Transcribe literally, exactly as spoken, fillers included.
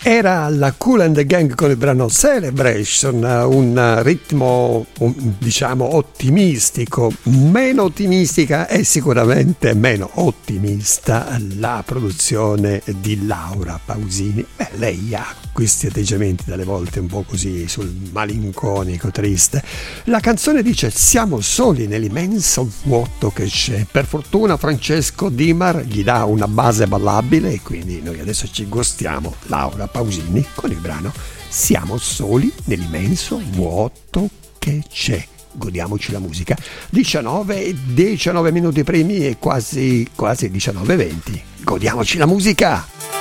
Era la Kool and the Gang con il brano Celebration, un ritmo un, diciamo ottimistico. Meno ottimistica e sicuramente meno ottimista la produzione di Laura Pausini. Beh, lei ha questi atteggiamenti dalle volte un po' così sul malinconico, triste. La canzone dice: siamo soli nell'immenso vuoto che c'è. Per fortuna Francesco Dimar gli dà una base ballabile e quindi noi adesso ci gustiamo Laura Pausini con il brano Siamo soli nell'immenso vuoto che c'è. Godiamoci la musica. diciannove e diciannove minuti primi e quasi quasi diciannove e venti. Godiamoci la musica.